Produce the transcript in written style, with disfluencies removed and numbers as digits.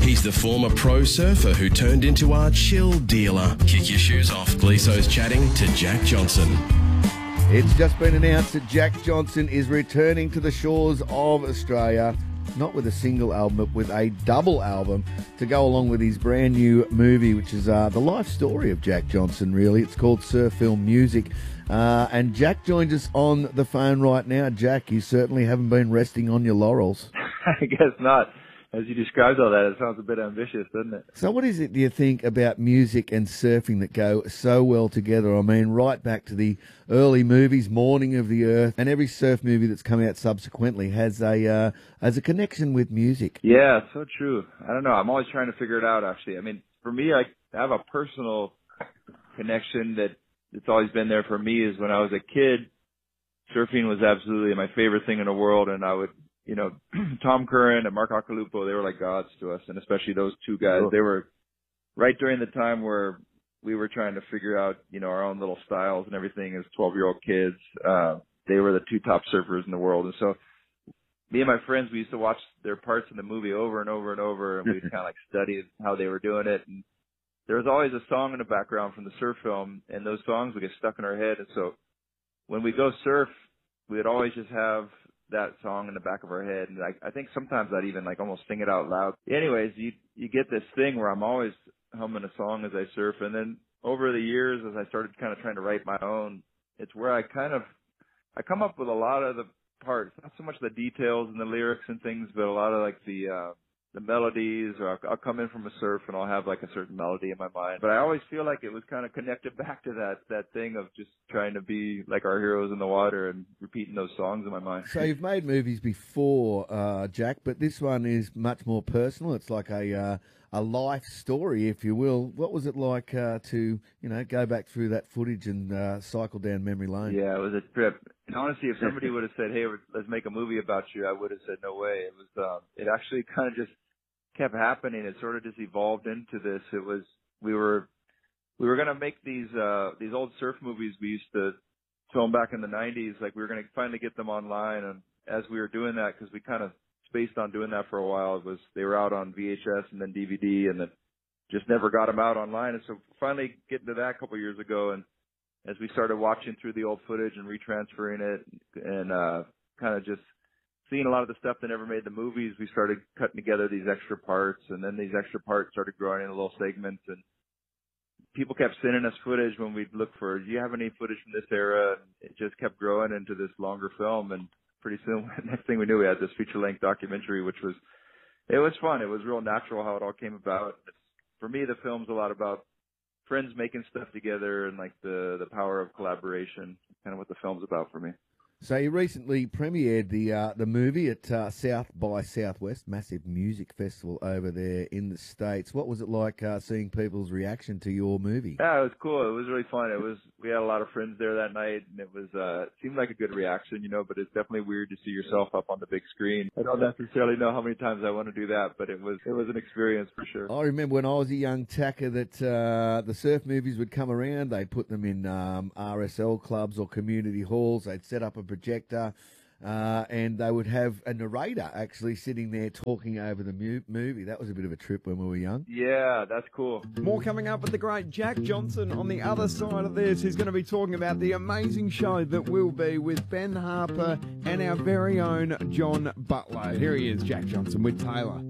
He's the former pro surfer who turned into our chill dealer. Kick your shoes off. Gleeso's chatting to Jack Johnson. It's just been announced that Jack Johnson is returning to the shores of Australia, not with a single album, but with a double album to go along with his brand new movie, which is the life story of Jack Johnson, really. It's called Surf Film Music. And Jack joins us on the phone right now. Jack, you certainly haven't been resting on your laurels. I guess not. As you described all that, it sounds a bit ambitious, doesn't it? So what is it, do you think, about music and surfing that go so well together? I mean, right back to the early movies, Morning of the Earth, and every surf movie that's come out subsequently has a connection with music. Yeah, so true. I don't know. I'm always trying to figure it out, actually. I mean, for me, I have a personal connection that it's always been there for me. Is when I was a kid, surfing was absolutely my favorite thing in the world, and I would, you know, Tom Curran and Mark Occhilupo, they were like gods to us, and especially those two guys. They were right during the time where we were trying to figure out, you know, our own little styles and everything as 12-year-old kids. They were the two top surfers in the world. And so me and my friends, we used to watch their parts in the movie over and over and over, and we'd kind of like study how they were doing it. And there was always a song in the background from the surf film, and those songs would get stuck in our head. And so when we go surf, we'd always just have that song in the back of our head, and I think sometimes I'd even like almost sing it out loud. Anyways, you get this thing where I'm always humming a song as I surf, and then over the years, as I started kind of trying to write my own, it's where I come up with a lot of the parts, not so much the details and the lyrics and things, but a lot of like the melodies, or I'll come in from a surf and I'll have like a certain melody in my mind. But I always feel like it was kind of connected back to that thing of just trying to be like our heroes in the water and repeating those songs in my mind. So you've made movies before, Jack, but this one is much more personal. It's like a life story, if you will. What was it like to, you know, go back through that footage and cycle down memory lane? Yeah, it was a trip. And honestly, if somebody would have said, "Hey, let's make a movie about you," I would have said, "No way." It was, it actually kind of just kept happening. It sort of just evolved into this. It was, we were going to make these old surf movies we used to film back in the 90s. Like, we were going to finally get them online. And as we were doing that, because we kind of spaced on doing that for a while, they were out on VHS and then DVD, and then just never got them out online. And so finally getting to that a couple of years ago, and as we started watching through the old footage and retransferring it, and kind of just seeing a lot of the stuff that never made the movies, we started cutting together these extra parts, and then these extra parts started growing into little segments, and people kept sending us footage when we'd look for, do you have any footage from this era? And it just kept growing into this longer film, and pretty soon, next thing we knew, we had this feature-length documentary, which was, it was fun. It was real natural how it all came about. For me, the film's a lot about friends making stuff together and like the power of collaboration, kind of what the film's about for me. So you recently premiered the movie at South by Southwest, massive music festival over there in the States. What was it like seeing people's reaction to your movie? Yeah, it was cool. It was really fun. We had a lot of friends there that night, and it was it seemed like a good reaction, you know, but it's definitely weird to see yourself up on the big screen. I don't necessarily know how many times I want to do that, but it was an experience for sure. I remember when I was a young tacker that the surf movies would come around. They'd put them in RSL clubs or community halls. They'd set up a projector, and they would have a narrator actually sitting there talking over the movie. That was a bit of a trip when we were young. Yeah, that's cool. More coming up with the great Jack Johnson on the other side of this. He's going to be talking about the amazing show that will be with Ben Harper and our very own John Butler. Here he is, Jack Johnson with Taylor.